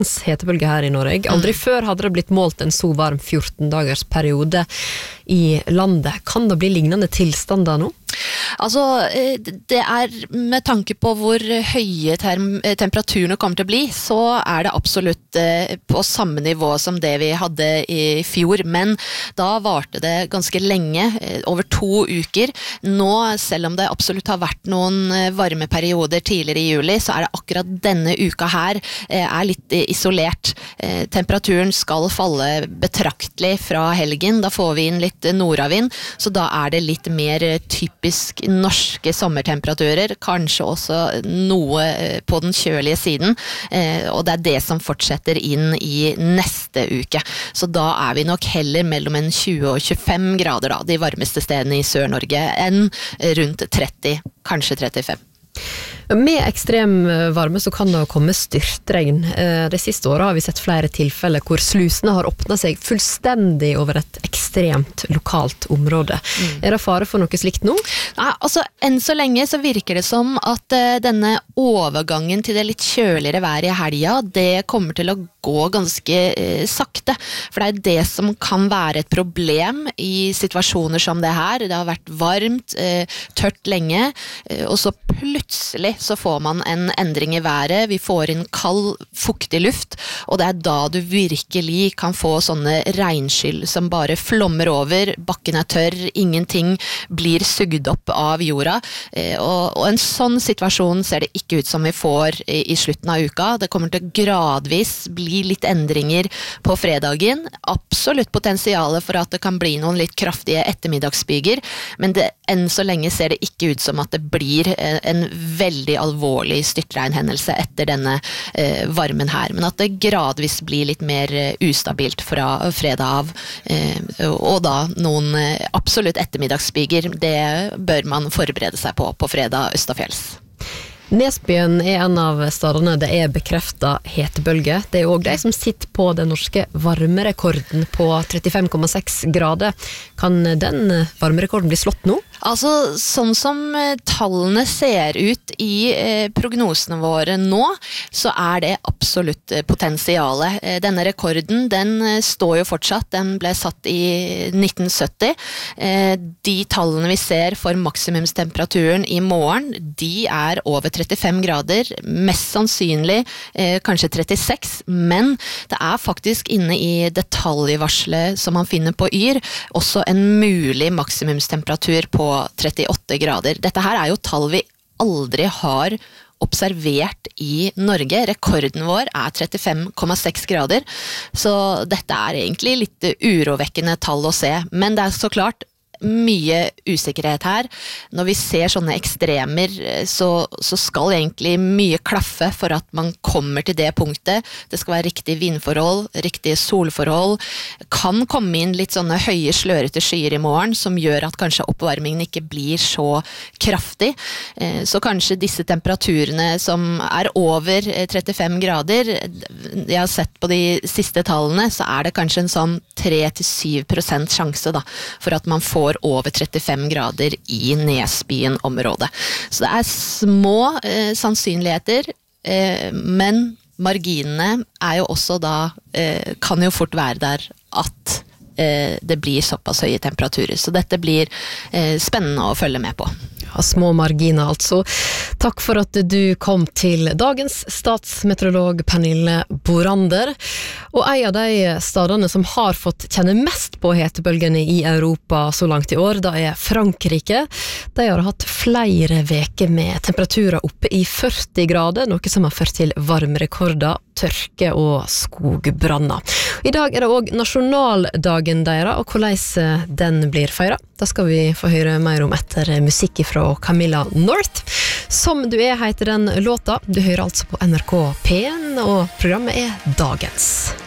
hetebølge her i Norge. Aldri før hadde det blitt målt en så varm 14-dagers periode i landet. Kan det bli lignende tilstander nå? Altså, det med tanke på hvor høye temperaturene kommer til å bli, så det absolutt på samme nivå som det vi hadde i fjor, men da varte det ganske lenge, over 2 uker. Nå, selv om det absolutt har vært noen varme perioder tidligere i juli, så det akkurat denne uka her litt isolert. Temperaturen skal falle betraktelig fra helgen, da får vi inn litt nordavind, så da det litt mer typisk norske sommertemperaturer, kanskje også noe på den kjølige siden, og det det som fortsetter inn i neste uke. Så da vi nok heller mellom en 20 og 25 grader, da, de varmeste stedene i Sør-Norge, enn rundt 30, kanskje 35. Med ekstrem varme så kan det komme styrtregn. De siste årene har vi sett flere tilfeller hvor slusene har åpnet seg fullstendig over et ekstremt lokalt område. Det fare for noe slikt nå? Nei, altså enn så lenge så virker det som at denne overgangen til det litt kjøligere været i helga, det kommer til å gå ganske sakte. For det det som kan være et problem i situasjoner som det her. Det har vært varmt, tørt lenge, og så plutselig så får man en endring i været. Vi får inn kald, fuktig luft, og det da du virkelig kan få sånne regnskyll som bare flommer over, bakken tørr, ingenting blir sugd opp av jorda, og en sånn situasjon ser det ikke ut som vi får i slutten av uka. Det kommer til å gradvis bli litt endringer på fredagen, absolutt potensialet for at det kan bli noen litt kraftige ettermiddagsbyger, men enn så lenge ser det ikke ut som at det blir en veldig alvorlig styrtregnhendelse etter denne varmen her, men at det gradvis blir litt mer ustabilt fra fredag av, og da noen absolutt ettermiddagsbyger, det bør man forberede seg på fredag østafjells. Nesbyen en av stedene det bekreftet hetebølge. Det også de som sitter på den norske varmerekorden på 35,6 grader. Kan den varmerekorden bli slått nå? Altså, sånn som tallene ser ut i prognosene våre nå, så det absolutt potensiale. Denne rekorden, den står jo fortsatt. Den ble satt i 1970. De tallene vi ser for maksimumstemperaturen i morgen, de over 35 grader, mest sannsynlig kanskje 36, men det faktisk inne i detaljvarselet som man finner på Yr, også en mulig maksimumstemperatur på 38 grader. Dette her jo tall vi aldri har observert i Norge. Rekorden vår 35,6 grader, så dette egentlig litt urovekkende tall å se, men det så klart mye usikkerhet her. Når vi ser sånne ekstremer, så skal egentlig mye klaffe for at man kommer til det punktet. Det skal være riktig vindforhold, riktige solforhold. Kan komme inn litt sånne høye slørete skyer i morgen, som gjør at kanskje oppvarmingen ikke blir så kraftig. Så kanskje disse temperaturene som over 35 grader, jeg har sett på de siste tallene, så det kanskje en sånn 3-7% sjanse da, for at man får over 35 grader i Nesbyen-området. Så det små sannsynligheter, men marginene jo også da, kan jo fort være der at det blir såpass høye temperaturer. Så dette blir spennende å følge med på. Ja, små marginer altså. Takk for at du kom til dagens statsmeteorolog Pernille Borander. Og en av de stedene som har fått kjenne mest på hetebølgene i Europa så langt i år, det Frankrike. De har hatt flere veker med temperaturer oppe i 40 grader, noe som har ført til varmerekorder, tørke og skogbranner. I dag det også nasjonaldagen deres, og hvordan den blir feiret. Da skal vi få høre mer om etter musikk fra Camilla North. Som du heter den låta. Du hører altså på NRK P1, og programmet Dagens.